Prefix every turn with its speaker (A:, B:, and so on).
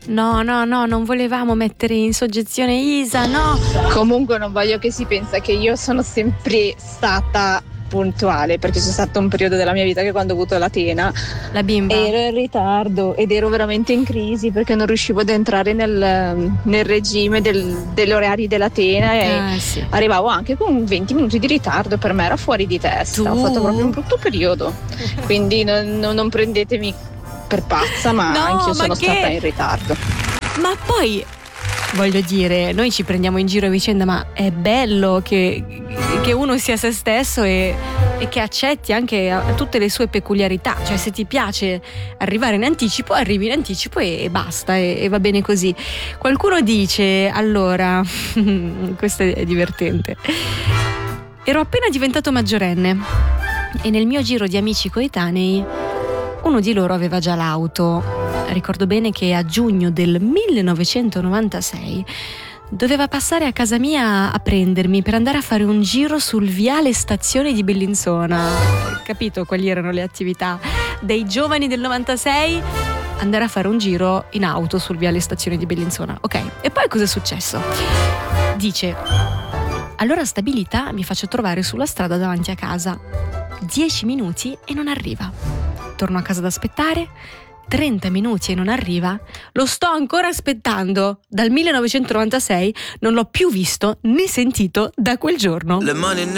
A: No, non volevamo mettere in soggezione Isa, no.
B: Comunque non voglio che si pensa che io sono sempre stata puntuale, perché c'è stato un periodo della mia vita che quando ho avuto la tena,
A: La bimba,
B: ero in ritardo ed ero veramente in crisi perché non riuscivo ad entrare nel regime degli orari della tena e
A: sì.
B: arrivavo anche con 20 minuti di ritardo. Per me era fuori di testa. Ho fatto proprio un brutto periodo, quindi non prendetemi per pazza, ma
A: No,
B: anch'io
A: ma
B: sono
A: che-
B: stata in ritardo.
A: Ma poi voglio dire, noi ci prendiamo in giro a vicenda, ma è bello che uno sia se stesso e che accetti anche tutte le sue peculiarità. Cioè, se ti piace arrivare in anticipo, arrivi in anticipo e basta, e va bene così. Qualcuno dice, allora, questo è divertente, ero appena diventato maggiorenne e nel mio giro di amici coetanei uno di loro aveva già l'auto. Ricordo bene che a giugno del 1996 doveva passare a casa mia a prendermi per andare a fare un giro sul viale Stazione di Bellinzona. Capito quali erano le attività dei giovani del 96? Andare a fare un giro in auto sul viale Stazione di Bellinzona. Ok, e poi cosa è successo? Dice, allora stabilita, mi faccio trovare sulla strada davanti a casa. 10 minuti e non arriva. Torno a casa ad aspettare. 30 minuti e non arriva, lo sto ancora aspettando dal 1996, non l'ho più visto né sentito da quel giorno.